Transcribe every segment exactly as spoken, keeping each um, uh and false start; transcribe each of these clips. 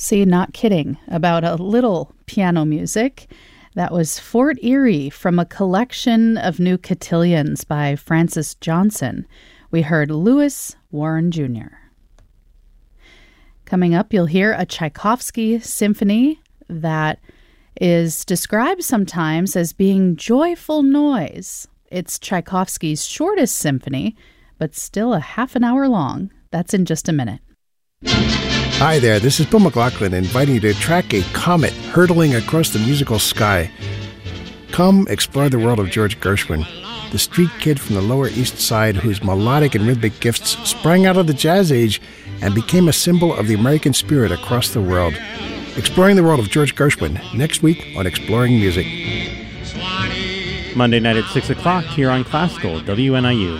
See, not kidding about a little piano music. That was Fort Erie from a collection of new cotillions by Francis Johnson. We heard Lewis Warren Junior Coming up, you'll hear a Tchaikovsky symphony that is described sometimes as being joyful noise. It's Tchaikovsky's shortest symphony, but still a half an hour long. That's in just a minute. Hi there, this is Bill McLaughlin inviting you to track a comet hurtling across the musical sky. Come explore the world of George Gershwin, the street kid from the Lower East Side whose melodic and rhythmic gifts sprang out of the jazz age and became a symbol of the American spirit across the world. Exploring the world of George Gershwin, next week on Exploring Music. Monday night at six o'clock here on Classical W N I U.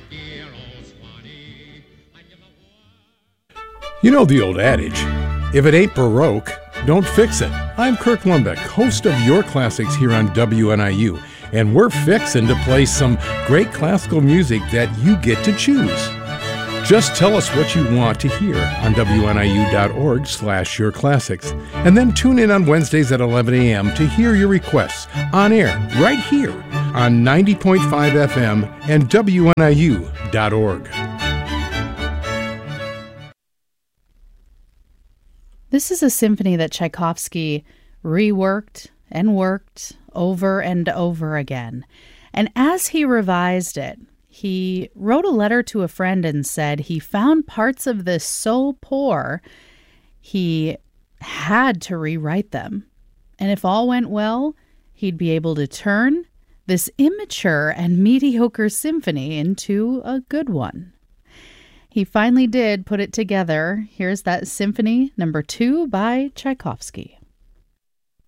You know the old adage, if it ain't Baroque, don't fix it. I'm Kirk Lundbeck, host of Your Classics here on W N I U, and we're fixing to play some great classical music that you get to choose. Just tell us what you want to hear on W N I U dot org slash Your Classics, and then tune in on Wednesdays at eleven a.m. to hear your requests on air right here on ninety point five F M and W N I U dot org. This is a symphony that Tchaikovsky reworked and worked over and over again. And as he revised it, he wrote a letter to a friend and said he found parts of this so poor, he had to rewrite them. And if all went well, he'd be able to turn this immature and mediocre symphony into a good one. He finally did put it together. Here's that Symphony Number Two by Tchaikovsky.